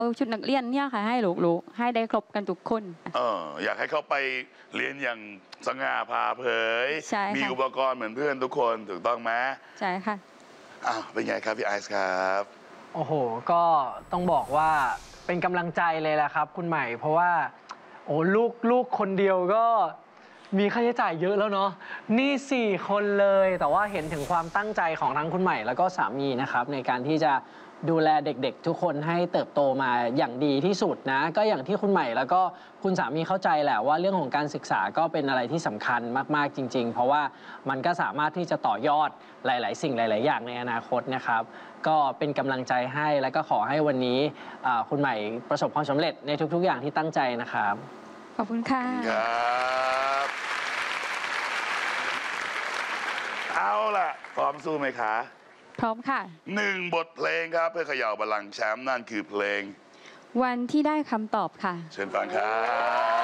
ชุดนักเรียนเนี่ยค่ะให้ลูกๆให้ได้ครบกันทุกคนอยากให้เขาไปเรียนอย่างสง่าผ่าเผยมีอุปกรณ์เหมือนเพื่อนทุกคนถูกต้องไหมใช่ค่ะเป็นไงครับพี่ไอซ์ครับโอ้โหก็ต้องบอกว่าเป็นกำลังใจเลยแหละครับคุณใหม่เพราะว่าโอ้ลูกคนเดียวก็มีค่าใช้จ่ายเยอะแล้วเนาะนี่4 คนเลยแต่ว่าเห็นถึงความตั้งใจของทั้งคุณใหม่แล้วก็สามีนะครับในการที่จะดูแลเด็กๆทุกคนให้เติบโตมาอย่างดีที่สุดนะก็อย่างที่คุณใหม่แล้วก็คุณสามีเข้าใจแหละว่าเรื่องของการศึกษาก็เป็นอะไรที่สำคัญมากๆจริงๆเพราะว่ามันก็สามารถที่จะต่อยอดหลายๆสิ่งหลายๆอย่างในอนาคตนะครับก็เป็นกำลังใจให้แล้วก็ขอให้วันนี้คุณใหม่ประสบความสำเร็จในทุกๆอย่างที่ตั้งใจนะครับขอบคุณค่ะครับเอาล่ะพร้อมสู้ไหมคะพร้อมค่ะ 1 บทเพลงครับเพื่อเขย่าบัลลังก์แชมป์นั่นคือเพลงวันที่ได้คำตอบค่ะเชิญฟังครับ